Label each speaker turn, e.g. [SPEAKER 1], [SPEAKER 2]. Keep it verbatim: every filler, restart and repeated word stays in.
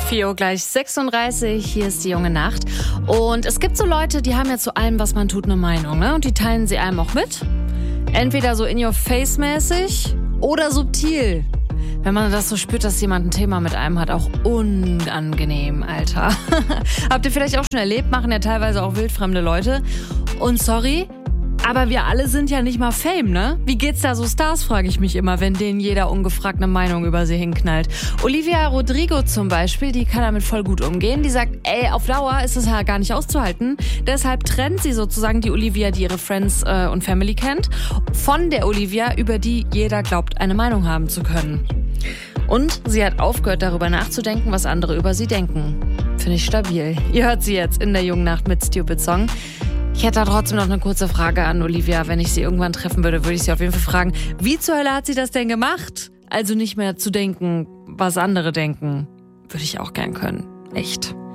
[SPEAKER 1] vier Uhr gleich sechsunddreißig, hier ist die junge Nacht. Und es gibt so Leute, die haben ja zu allem, was man tut, eine Meinung, ne? Und die teilen sie einem auch mit. Entweder so in your face mäßig oder subtil. Wenn man das so spürt, dass jemand ein Thema mit einem hat, auch unangenehm, Alter. Habt ihr vielleicht auch schon erlebt, machen ja teilweise auch wildfremde Leute. Und sorry, aber wir alle sind ja nicht mal Fame, ne? Wie geht's da so Stars, frage ich mich immer, wenn denen jeder ungefragt eine Meinung über sie hinknallt. Olivia Rodrigo zum Beispiel, die kann damit voll gut umgehen. Die sagt, ey, auf Dauer ist es ja gar nicht auszuhalten. Deshalb trennt sie sozusagen die Olivia, die ihre Friends äh, und Family kennt, von der Olivia, über die jeder glaubt, eine Meinung haben zu können. Und sie hat aufgehört, darüber nachzudenken, was andere über sie denken. Finde ich stabil. Ihr hört sie jetzt in der jungen Nacht mit Stupid Song. Ich hätte da trotzdem noch eine kurze Frage an Olivia. Wenn ich sie irgendwann treffen würde, würde ich sie auf jeden Fall fragen, wie zur Hölle hat sie das denn gemacht? Also nicht mehr zu denken, was andere denken. Würde ich auch gern können. Echt.